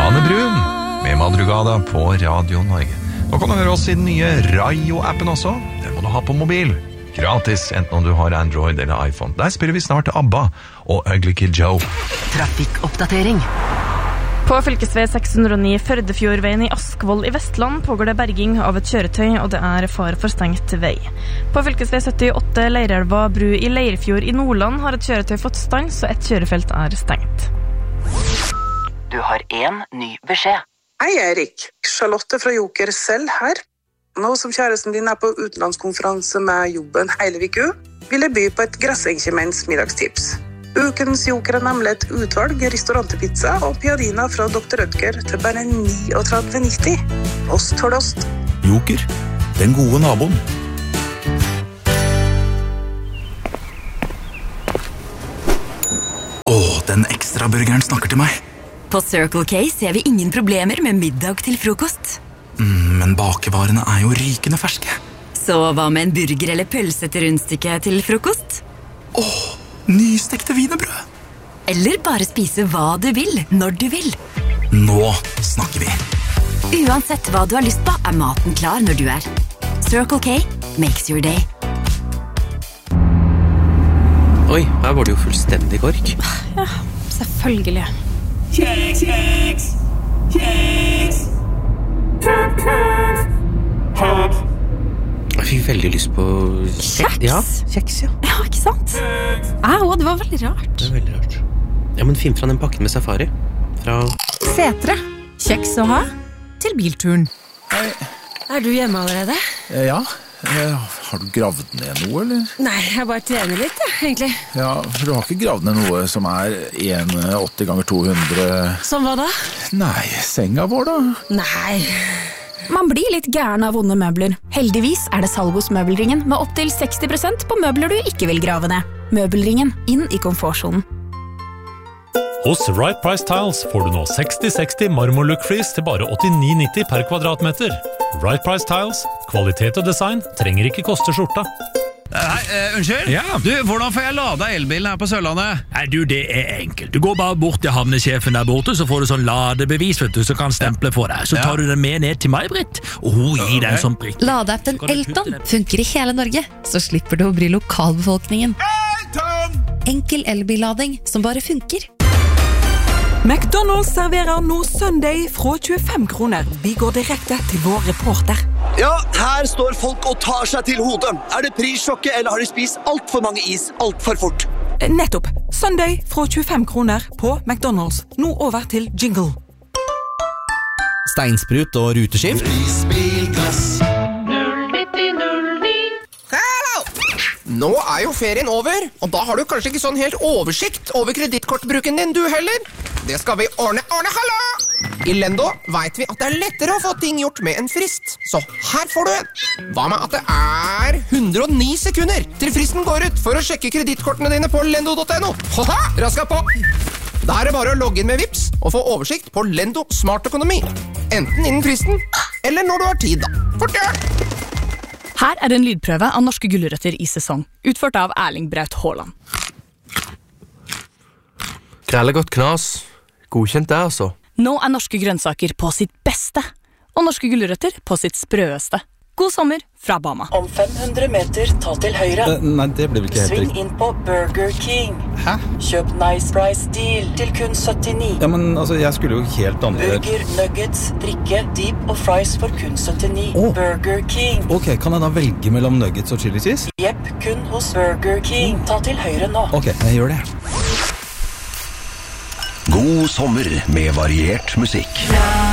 Hanne Brun med Madrugada på Radio Norge. Nå kan du høre oss i den nye Raio-appen også. Den må du ha på mobil. Gratis, enten om du har Android eller iPhone. Der spiller vi snart ABBA og Ugly Kid Joe. Trafikkoppdatering. På fylkesvei 609 Førdefjordveien i Askvoll i Vestland pågår det berging av et kjøretøy, og det er fare for stengt vei. På fylkesvei 78 Leirelva bru i Leirfjord i Nordland har et kjøretøy fått stans, og et kjørefelt er stengt. Du har en ny beskjed. Hei Erik, Charlotte fra Joker selv her. Nå som kjæresten din er på utenlandskonferanse med jobben hele uka, vil jeg by på et grassenkjemens middagstips. Ukens Joker er nemlig et utvalg restaurantpizza og piadina fra Dr. Rødger til bare 39,90. Ost for ost. Joker, den gode naboen. Den ekstra burgeren snakker til meg. På Circle K ser vi ingen problemer med middag til frokost. Men bakevarene er jo rykende ferske. Så hva med en burger eller pølse til rundstykke til frokost? Nystekte wienerbrød. Eller bare spise hva du vil, når du vil. Nå snakker vi. Uansett hva du har lyst på, er maten klar når du er. Circle K makes your day. Oi, her var det jo fullstendig kork. Ja, selvfølgelig. Kjeks, kjeks, kjeks. Kjeks. Jeg fikk veldig lyst på Kjeks? Ja, kjeks, ja. Ja, ikke sant? Det var veldig rart. Det er veldig rart. Ja, men finn fra den pakken med safari. Fra Setre. Kjeks å ha til bilturen. Hei. Er du hjemme allerede? Ja. Har du gravd ned noe, eller? Nei, jeg bare trener litt, egentlig. Ja, for du har ikke gravd ned noe som er 1,80 ganger 200... Som hva da? Nei, senga vår da? Nei. Man blir litt gæren av vonde møbler. Heldigvis er det salg hos Møbelringen med opp til 60% på møbler du ikke vil grave ned. Møbelringen, inn i komfortsonen. Hos Right Price Tiles får du nå 60-60 marmorlook-flis til bare 89,90 per kvadratmeter. Right Price Tiles, kvalitet og design trenger ikke koste skjorta. Hei, unnskyld? Ja. Du, hvordan får jeg lada elbilen her på Sørlandet? Nei, du, det er enkelt. Du går bare bort til havnesjefen der borte, så får du sånn ladebevis, vet du, så kan stemple for deg. Så tar du den med ned til meg, Britt, og hun gir deg en sånn prikk. Ladeappen Elton funker i hele Norge, så slipper du å bry lokalbefolkningen. Elton! Enkel elbillading som bare funker. McDonald's serverer nå Sunday fra 25 kroner. Vi går direkte til vår reporter. Ja, her står folk og tar seg til hodet. Er det prissjokket, eller har de spist alt for mange is alt for fort? Nettopp. Sunday fra 25 kroner på McDonald's. Nå over til jingle. Steinsprut og ruteskift. Prisbilglass 09009. Hallo! Nå er jo ferien over, og da har du kanskje ikke sånn helt oversikt over kredittkortbruken din, du heller. Det skal vi ordne, hallo! I Lendo vet vi at det er lettere å få ting gjort med en frist. Så her får du en. Hva med at det er 109 sekunder til fristen går ut for å sjekke kredittkortene dine på lendo.no? Haha, raska på! Da er det bare å logge inn med Vips og få oversikt på Lendo Smart Økonomi. Enten innen fristen, eller når du har tid da. Fort gjør! Her er en lydprøve av norske gulrøtter i sesong, utført av Erling Braut Haaland. Grelle godt knas. Godkjent det, altså. Nå er norske grønnsaker på sitt beste, og norske gulrøtter på sitt sprøeste. God sommer fra Bama. Om 500 meter, ta til høyre. Nei, det blir vel ikke helt Sving riktig. inn på Burger King. Hæ? Kjøp Nice Price Deal til kun 79. Ja, men altså, jeg skulle jo helt andre... Burger, nuggets, drikke, deep og fries for kun 79. Burger King. Ok, kan jeg da velge mellom nuggets og chili cheese? Jepp, kun hos Burger King. Ta til høyre nå. Ok, jeg gjør det. God sommer med variert musikk.